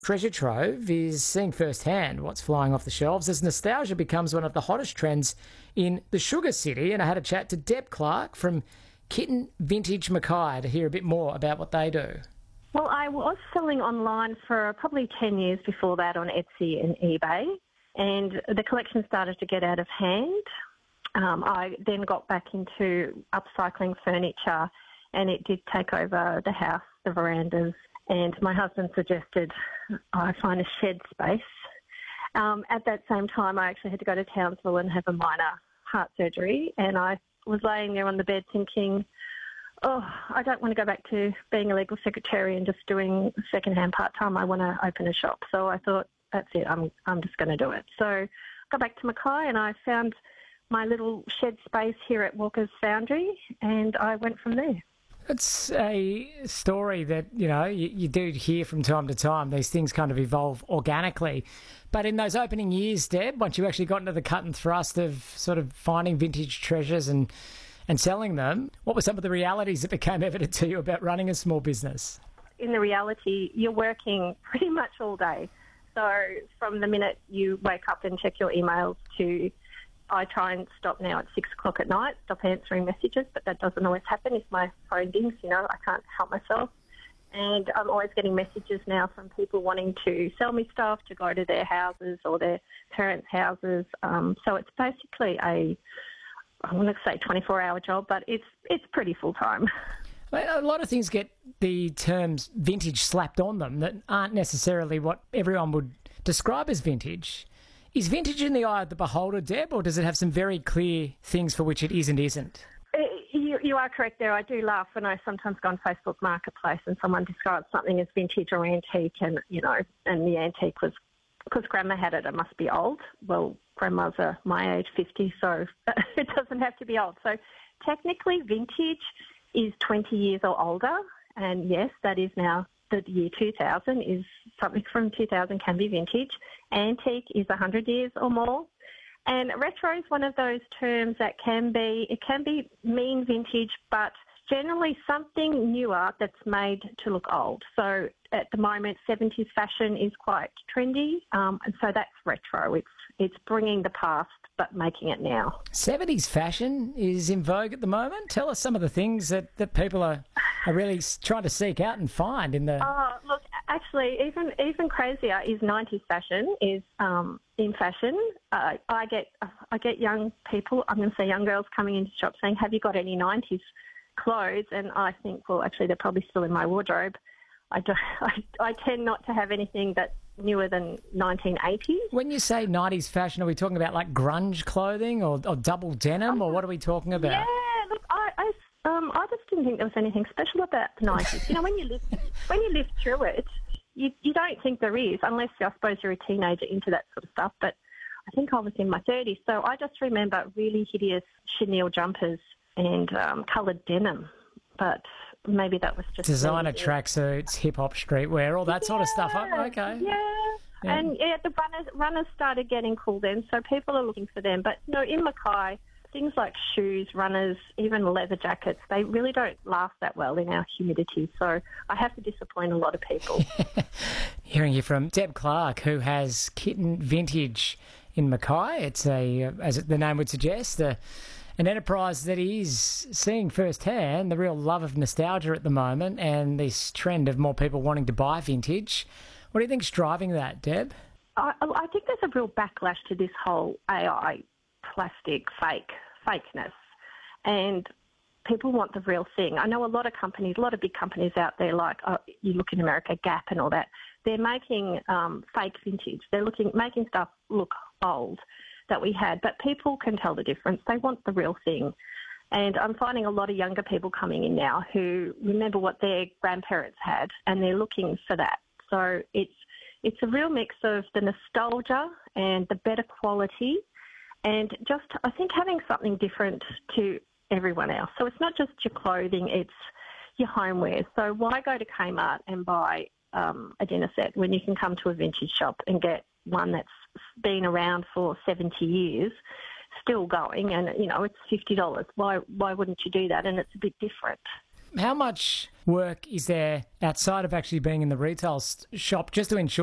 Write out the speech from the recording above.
Treasure Trove is seeing firsthand what's flying off the shelves as nostalgia becomes one of the hottest trends in the Sugar City. And I had a chat to Deb Clark from Kitten Vintage Mackay to hear a bit more about what they do. Well, I was selling online for probably 10 years before that on Etsy and eBay, and the collection started to get out of hand. I then got back into upcycling furniture, and it did take over the house, the verandas, and my husband suggested I find a shed space. At that same time, I actually had to go to Townsville and have a minor heart surgery, and I was laying there on the bed thinking, I don't want to go back to being a legal secretary and just doing second-hand part-time. I want to open a shop. So I thought, that's it, I'm just going to do it. So I got back to Mackay and I found my little shed space here at Walker's Foundry, and I went from there. It's a story that, you do hear from time to time. These things kind of evolve organically. But in those opening years, Deb, once you actually got into the cut and thrust of sort of finding vintage treasures and selling them, what were some of the realities that became evident to you about running a small business? In the reality, you're working pretty much all day. So from the minute you wake up and check your emails to, I try and stop now at 6 o'clock at night, stop answering messages, but that doesn't always happen if my phone dings, I can't help myself. And I'm always getting messages now from people wanting to sell me stuff, to go to their houses or their parents' houses. So it's basically I want to say 24-hour job, but it's pretty full-time. A lot of things get the terms vintage slapped on them that aren't necessarily what everyone would describe as vintage. Is vintage in the eye of the beholder, Deb, or does it have some very clear things for which it is and isn't? You are correct there. I do laugh when I sometimes go on Facebook Marketplace and someone describes something as vintage or antique and the antique was, because Grandma had it, it must be old. Well, Grandma's my age, 50, so it doesn't have to be old. So technically vintage is 20 years or older, and yes, that is now the year 2000 is something from 2000 can be vintage. Antique is 100 years or more. And retro is one of those terms that can be mean vintage, but generally something newer that's made to look old. So at the moment, 70s fashion is quite trendy, and so that's retro. It's bringing the past but making it now. 70s fashion is in vogue at the moment. Tell us some of the things that people are really trying to seek out and find in the... Look, actually, even crazier is 90s fashion is in fashion. I get young people, I'm going to say young girls coming into shops saying, have you got any 90s clothes? And I think, well, actually, they're probably still in my wardrobe. I tend not to have anything that's newer than 1980s. When you say 90s fashion, are we talking about like grunge clothing or double denim, or what are we talking about? Yeah, look, I just didn't think there was anything special about the 90s. When you live through it, you don't think there is, unless I suppose you're a teenager into that sort of stuff. But I think I was in my 30s, so I just remember really hideous chenille jumpers and coloured denim. But maybe that was just... Designer tracksuits, hip-hop streetwear, all that sort of stuff. Okay. Yeah. And the runners started getting cool then, so people are looking for them. But, in Mackay, things like shoes, runners, even leather jackets, they really don't last that well in our humidity. So I have to disappoint a lot of people. Hearing you from Deb Clark, who has Kitten Vintage in Mackay. It's as the name would suggest, an enterprise that is seeing firsthand the real love of nostalgia at the moment and this trend of more people wanting to buy vintage. What do you think's driving that, Deb? I think there's a real backlash to this whole AI plastic fakeness, and people want the real thing. I know a lot of big companies out there, like you look in America, Gap and all that, they're making fake vintage. They're making stuff look old that we had, but people can tell the difference. They want the real thing. And I'm finding a lot of younger people coming in now who remember what their grandparents had, and they're looking for that. So it's a real mix of the nostalgia and the better quality, and just, I think, having something different to everyone else. So it's not just your clothing, it's your homeware. So why go to Kmart and buy a dinner set when you can come to a vintage shop and get one that's been around for 70 years, still going, and, it's $50. Why wouldn't you do that? And it's a bit different. How much work is there outside of actually being in the retail shop just to ensure